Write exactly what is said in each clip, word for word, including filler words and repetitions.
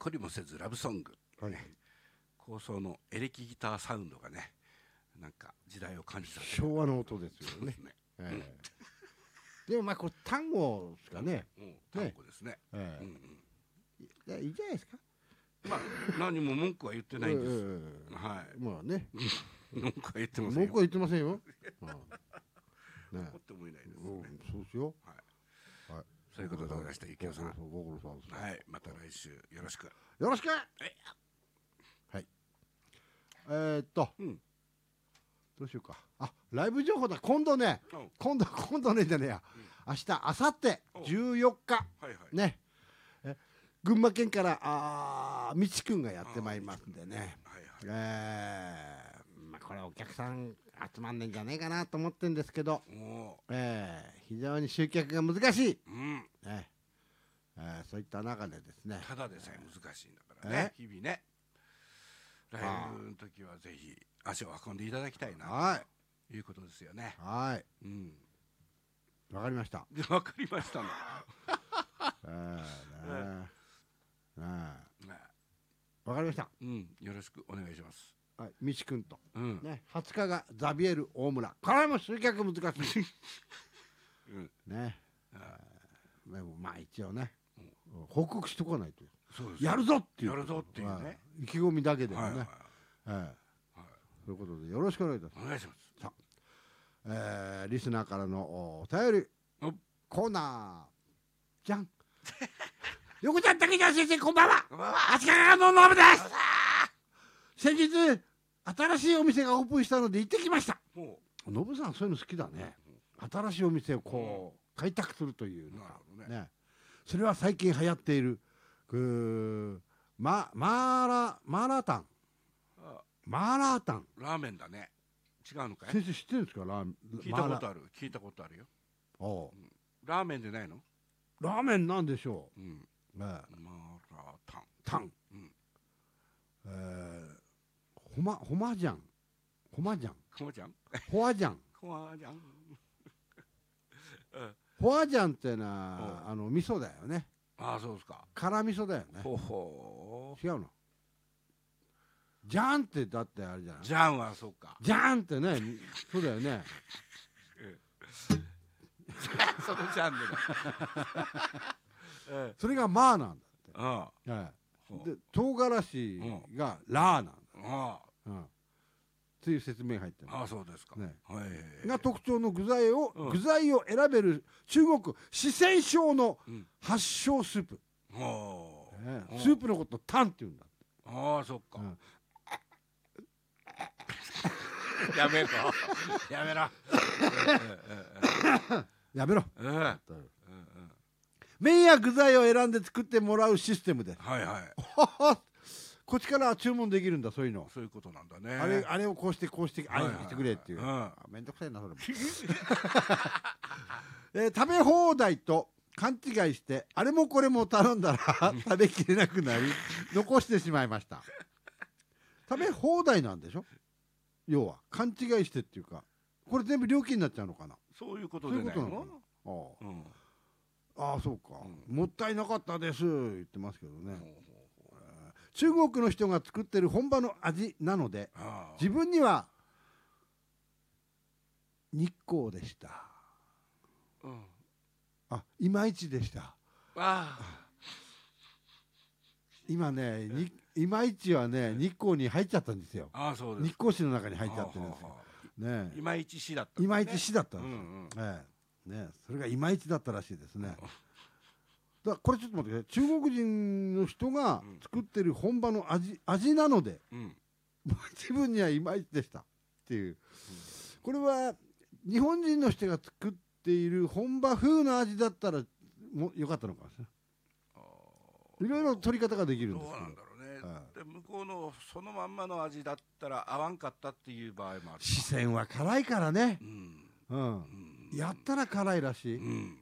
懲りもせずラブソング、 はい、 高層のエレキギターサウンドがね、なんか時代を感じさせる昭和の音ですよね。 ね、 えー、でもまあこれ単語ですかね。 うん、単語ですね。 えーうんうん、 いやいいじゃないですか。 まあ何も文句は言ってないんです。 えー、 はい。 まあね。 文句は言ってませんよ。 文句は言ってませんよ。ね、 怒ってもいないですうんね。 そうですよ。 はい。 はい。 そういうことでございました。ゆきおさん。 ご苦労様です。 はい。また来週よろしく。 よろしく。はい。えー、っと、 うん、 どうしようか。あ、ライブ情報だ。今度ね、 うん、 今度今度ねじゃねえや。明日、明後日、じゅうよっか、 はいはい。 ね。え群馬県からあみちくんがやってまいりますんでね。 はいはい。 えー、まあこれお客さん集まんねえんじゃねえかなと思ってるんですけど、 もえー、非常に集客が難しい。 う、うん。 ねえー、そういった中でですね。 ただでさえ難しいんだからね。日々ね。ライあブの時はぜひ足を運んでいただきたいな。 はい。 ということですよね。 はい。 うん。 わかりました。 わかりましたね。 えー、ねえー、 ね、 わかりました。 うん、よろしくお願いします。 はい、みちくんと、 うん、 ね、はつかがザビエル大村。これも集客難しい。 うん、 ね、 あえー、でもまあ一応ね、うん、報告しとかないと。 そうです。 やるぞっていう。 やるぞっていうね。 はい、意気込みだけでもね。 はいはい、 えー、はい、ということでよろしくお願いいたします。 お願いします。 さあ、えー、リスナーからのお便りコーナーじゃん。横ちゃん、竹ちゃん先生、こんばんは。足利のノブです。先日新しいお店がオープンしたので行ってきました。ノブさんそういうの好きだね。新しいお店をこう開拓するというのがね。それは最近流行っているママーラマーラータン。マーラータン。 ラーメンだね。違うのかい？ 先生知ってるんですか？ラーメン。 聞いたことある。聞いたことあるよ。 おう、 ラーメンでないの？ ラーメンなんでしょう。 うん。 ね、 マーラータン。 タン。うん。えー、ほまほまじゃん。ほまじゃん。 ほまじゃん。 ほわじゃん。 ほわじゃん。 ほわじゃんってのはあの味噌だよね。 ああ、そうですか。 辛味噌だよね。 ほほ違うの。じゃんってだってあれじゃない。 じゃんはそうか。 じゃんってね、そうだよね。 そのジャンルだ。 それがまあなんだって。 ああ。で唐辛子がラーなんだ。 ああ。 という説明入ってる。 ああ、そうですか。 ね。 はい。 が特徴の具材を具材を選べる中国四川省の発祥スープ。スープのことタンって言うんだって。 ああ、そっか。やめろ。やめろ。 やめろ。麺や具材を選んで作ってもらうシステムです。 はいはい。 こっちから注文できるんだ、そういうの。 そういうことなんだね。 あれあれをこうしてこうしてあえしてくれっていう。めんどくさいなそれも。え食べ放題と勘違いしてあれもこれも頼んだら食べきれなくなり残してしまいました。食べ放題なんでしょ。要は勘違いしてっていうか、これ全部料金になっちゃうのかな。 そういうことでないの？ ああ、そうか。もったいなかったです言ってますけどね。中国の人が作ってる本場の味なので、自分には日光でした。あ、いまいちでした。今ね、いまいちはね、日光に入っちゃったんですよ。日光市の中に入っちゃってるんですよ。ね、 いまいち市だった。 いまいち市だったんですよ。ね、それがいまいちだったらしいですね。だこれちょっと待ってください。中国人の人が作ってる本場の味味なので、自分にはいまいちでしたっていう。これは日本人の人が作っている本場風の味だったらもよかったのかもしれない。いろいろ取り方ができるんですけど。どうなんだろうね。 で向こうのそのまんまの味だったら合わんかったっていう場合もある。 四川は辛いからね。うん。やったら辛いらしい。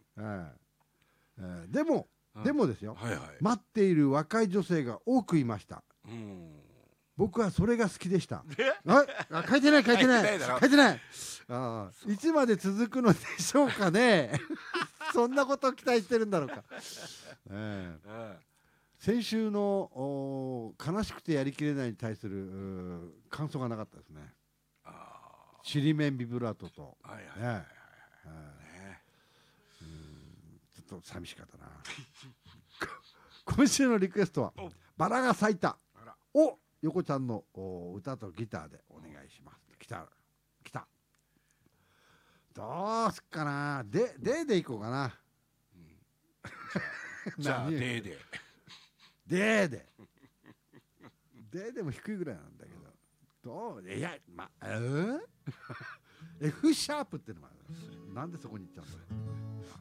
でもでもですよ。待っている若い女性が多くいました。僕はそれが好きでした。あ、書いてない書いてない書いてない。ああ、いつまで続くのでしょうかね。そんなことを期待してるんだろうか。 先週のお悲しくてやりきれないに対する感想がなかったですね。 あちりめんビブラートと、 あ、はいはいねはいはい、 えね、 ーうんちょっと寂しかったな。今週のリクエストはおバラが咲いたあら、 を横ちゃんのお歌とギターでお願いします。来た来た。どうすっかな。でででいこうかな。 じゃあ何デーデででででも低いぐらいなんだけど、どういやまえー、F シャープってのもある。なんでそこに行っちゃうんだよ。